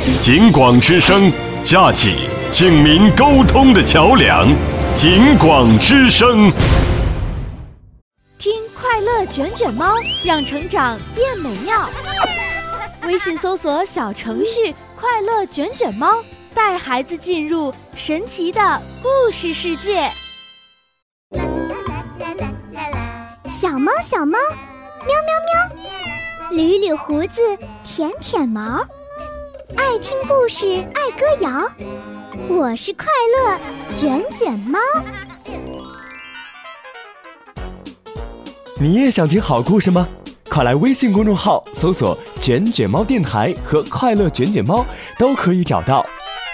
警广之声，架起警民沟通的桥梁。警广之声， 听快乐卷卷猫，让成长变美妙。微信搜索小程序快乐卷卷猫，带孩子进入神奇的故事世界。 小猫小猫，喵喵喵，捋捋胡子，舔舔毛，爱听故事，爱歌谣。我是快乐卷卷猫。 你也想听好故事吗？快来微信公众号搜索卷卷猫电台和快乐卷卷猫，都可以找到。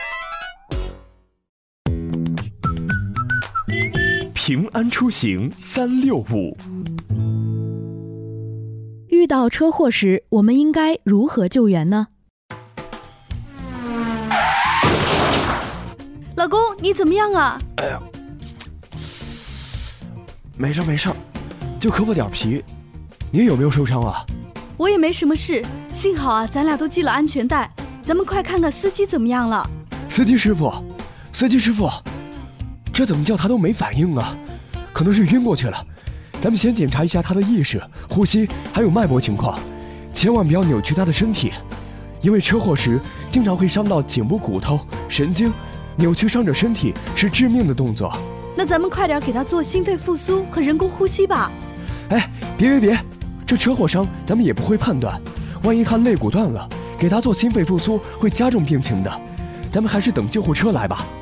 平安出行365。 遇到车祸时，我们应该如何救援呢？老公，你怎么样啊？ 哎呀，没事，就磕破点皮。你有没有受伤啊？ 我也没什么事，幸好啊，咱俩都系了安全带。咱们快看看司机怎么样了。 司机师傅，这怎么叫他都没反应啊？可能是晕过去了。咱们先检查一下他的意识、呼吸还有脉搏情况，千万不要扭曲他的身体，因为车祸时经常会伤到颈部骨头、神经，扭曲伤者身体是致命的动作。 那咱们快点给他做心肺复苏和人工呼吸吧。 哎，别，这车祸伤咱们也不会判断，万一他肋骨断了，给他做心肺复苏会加重病情的。咱们还是等救护车来吧。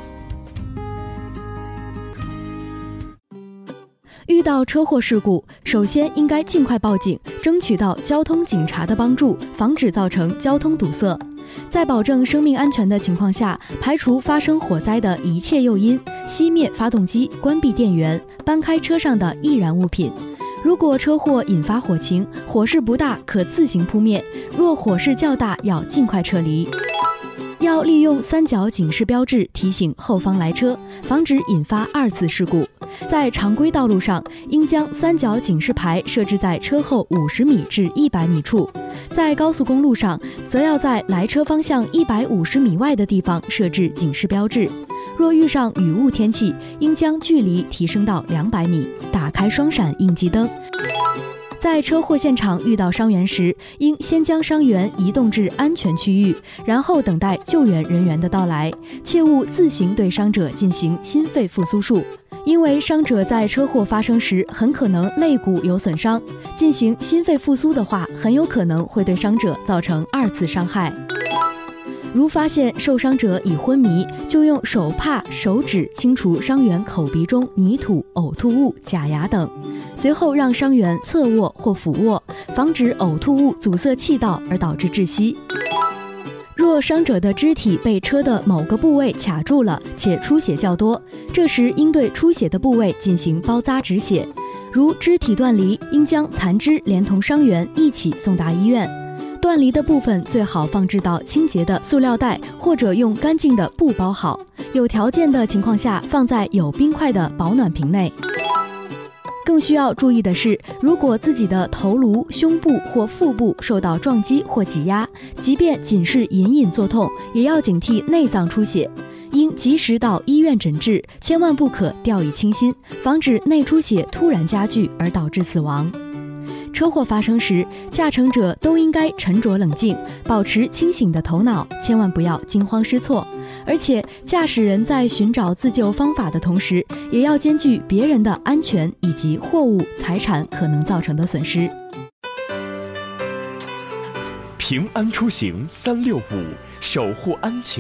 遇到车祸事故，首先应该尽快报警，争取到交通警察的帮助，防止造成交通堵塞。在保证生命安全的情况下，排除发生火灾的一切诱因，熄灭发动机，关闭电源，搬开车上的易燃物品。如果车祸引发火情，火势不大，可自行扑灭；若火势较大，要尽快撤离。要利用三角警示标志提醒后方来车，防止引发二次事故。在常规道路上，应将三角警示牌设置在车后50米至100米处；在高速公路上，则要在来车方向150米外的地方设置警示标志。若遇上雨雾天气，应将距离提升到200米，打开双闪应急灯。在车祸现场遇到伤员时，应先将伤员移动至安全区域，然后等待救援人员的到来，切勿自行对伤者进行心肺复苏术，因为伤者在车祸发生时很可能肋骨有损伤，进行心肺复苏的话，很有可能会对伤者造成二次伤害。如发现受伤者已昏迷，就用手帕、手指清除伤员口鼻中泥土、呕吐物、假牙等，随后让伤员侧卧或俯卧，防止呕吐物阻塞气道而导致窒息。若伤者的肢体被车的某个部位卡住了，且出血较多，这时应对出血的部位进行包扎止血。如肢体断离，应将残肢连同伤员一起送达医院。断离的部分最好放置到清洁的塑料袋，或者用干净的布包好，有条件的情况下放在有冰块的保暖瓶内。更需要注意的是，如果自己的头颅、胸部或腹部受到撞击或挤压，即便仅是隐隐作痛，也要警惕内脏出血，应及时到医院诊治，千万不可掉以轻心，防止内出血突然加剧而导致死亡。车祸发生时，驾乘者都应该沉着冷静，保持清醒的头脑，千万不要惊慌失措。而且，驾驶人在寻找自救方法的同时，也要兼具别人的安全以及货物、财产可能造成的损失。 平安出行365，守护安全。